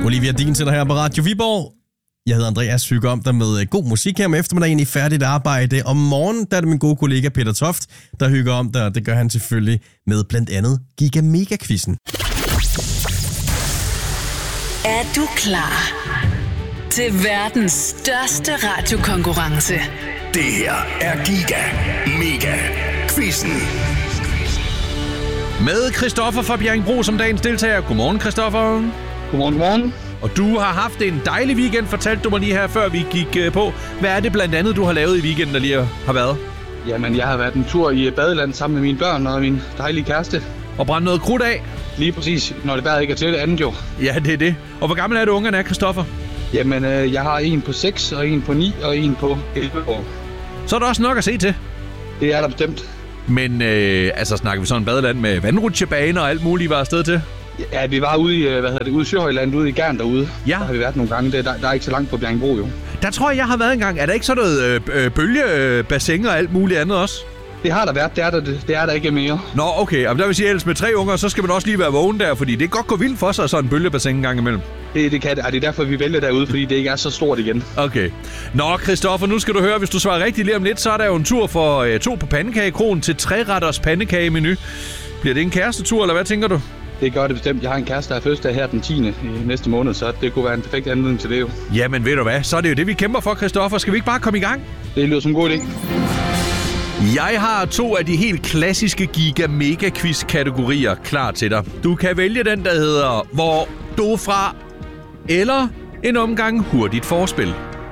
Olivia Dean sætter her på Radio Viborg. Jeg hedder Andreas, hygger om dig med god musik her om eftermiddagen i færdigt arbejde. Om morgenen, der er det min gode kollega Peter Toft, der hygger om dig, og det gør han selvfølgelig med blandt andet Giga Mega-quizzen. Er du klar til verdens største radiokonkurrence? Det her er Giga Mega-quizzen. Med Christoffer fra Bjerringbro som dagens deltager. Godmorgen, Christoffer. Godmorgen. Og du har haft en dejlig weekend, fortalte du mig lige her, før vi gik på. Hvad er det blandt andet, du har lavet i weekenden, der lige har været? Jamen, jeg har været en tur i badeland sammen med mine børn og min dejlige kæreste. Og brændt noget krudt af? Lige præcis, når det bare ikke er til det andet jo. Ja, det er det. Og hvor gammel er det, ungerne er, Christoffer? Jamen, jeg har en på 6, og en på 9, og en på 11 år. Så er der også nok at se til. Det er der bestemt. Men snakker vi sådan en badeland med vandrutsjebaner og alt muligt, var afsted til? Ja, vi var ude i, ude i Søhøjland, ude i Gern derude. Ja. Der har vi været nogle gange. Der er ikke så langt på Bjerringbro jo. Der tror jeg har været en gang. Er der ikke sådan noget bølgebassin og alt muligt andet også? Det har der været, det er der ikke mere. Nå, okay. Og der vil sige, at med 3 unger, så skal man også lige være vågen der, fordi det kan godt gå vildt for sig, sådan en bølgebassin en gang imellem. Det kan det, og det er derfor, vi vælger derude, fordi det ikke er så stort igen. Okay. Nå, Christoffer, nu skal du høre, hvis du svarer rigtigt lige om lidt, så er der jo en tur for 2 på pandekagekronen til 3-retters pandekagemenu. Bliver det en kærestetur, eller hvad tænker du? Det gør det bestemt. Jeg har en kæreste, der er fødselsdag her den 10. i næste måned, så det kunne være en perfekt anledning til det jo. Jamen, ved du hvad? Så er det jo det, vi kæmper for, Christoffer. Skal vi ikke bare komme i gang? Det lyder som en god idé. Jeg har 2 af de helt klassiske Giga Mega-quiz-kategorier klar til dig. Du kan vælge den, der hedder Hvor du er fra, eller en omgang hurtigt forspil.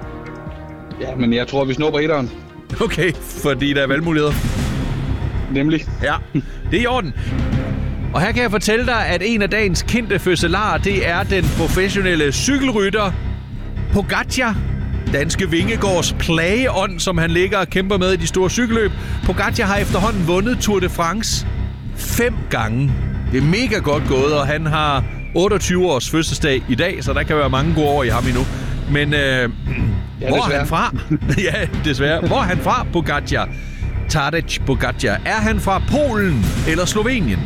Ja, men jeg tror, vi snupper etteren. Okay, fordi der er valgmuligheder. Nemlig. Ja, det er i orden. Og her kan jeg fortælle dig, at en af dagens kendte fødselarer, det er den professionelle cykelrytter Pogačar. Danske Vingegaards plageånd, som han ligger og kæmper med i de store cykelløb. Pogačar har efterhånden vundet Tour de France 5 gange. Det er mega godt gået, og han har 28 års fødselsdag i dag, så der kan være mange gode år i ham endnu. Men hvor er han fra? Ja, desværre. Hvor er han fra, Pogačar? Tadej Pogačar. Er han fra Polen eller Slovenien?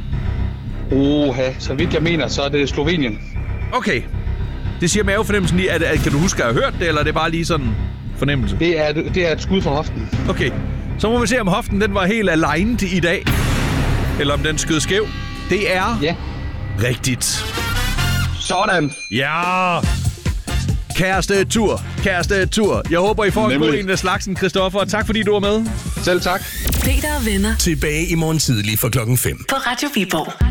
Så vidt jeg mener, så er det Slovenien. Okay. Det siger mavefornemmelsen lige. Kan du huske, at jeg har hørt det, eller er det bare lige sådan fornemmelse? Det er et skud fra hoften. Okay. Så må vi se, om hoften den var helt aligned i dag. Eller om den skød skæv. Det er rigtigt. Sådan. Ja. Kæreste tur. Jeg håber, I får en god en af slagsen, Christoffer. Tak fordi du var med. Selv tak. Peter og venner. Tilbage i morgen tidlig fra 5:00. På Radio Viborg.